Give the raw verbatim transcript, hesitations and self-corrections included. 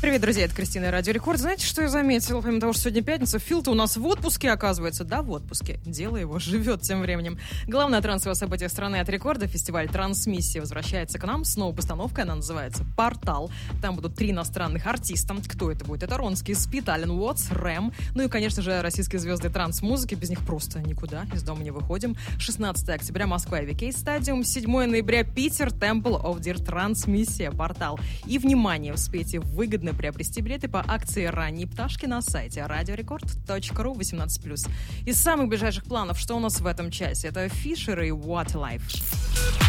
Привет, друзья, это Кристина и Радио Рекорд. Знаете, что я заметила? Помимо того, что сегодня пятница, Фил-то у нас в отпуске, оказывается. Да, в отпуске. Дело его живет тем временем. Главное трансовое событие страны от Рекорда, фестиваль «Трансмиссия», возвращается к нам с новой постановкой. Она называется «Портал». Там будут три иностранных артиста. Кто это будет? Это Ронский, Спит, Ален Уотс, Рэм. Ну и, конечно же, российские звезды транс-музыки. Без них просто никуда. Из дома не выходим. шестнадцатого октября Москва, ви кей Стадиум. седьмого ноября Питер, Temple of Deer, «Трансмиссия», «Портал». И, внимание, успейте выгодно приобрести билеты по акции «Ранние пташки» на сайте радиорекорд точка ру восемнадцать плюс. Из самых ближайших планов, что у нас в этом часе? Это Фишер и What Life.